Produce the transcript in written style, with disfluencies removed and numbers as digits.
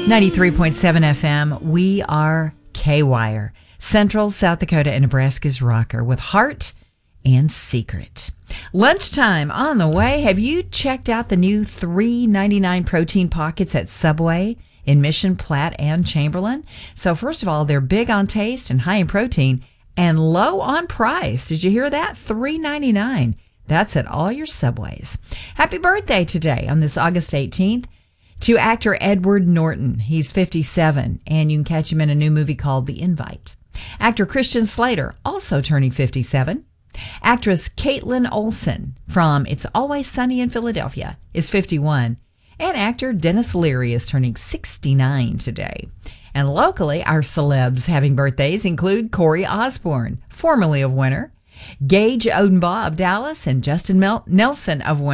93.7 FM, we are K-Wire, Central South Dakota and Nebraska's rocker with heart and secret. Lunchtime on the way. Have you checked out the new $3.99 protein pockets at Subway in Mission, Platte, and Chamberlain? So first of all, they're big on taste and high in protein and low on price. Did you hear that? $3.99. That's at all your Subways. Happy birthday today on this August 18th. To actor Edward Norton. He's 57, and you can catch him in a new movie called The Invite. Actor Christian Slater, also turning 57. Actress Caitlin Olsen from It's Always Sunny in Philadelphia is 51. And actor Dennis Leary is turning 69 today. And locally, our celebs having birthdays include Corey Osborne, formerly of Winter, Gage Odenbaugh of Dallas, and Justin Nelson of Winter.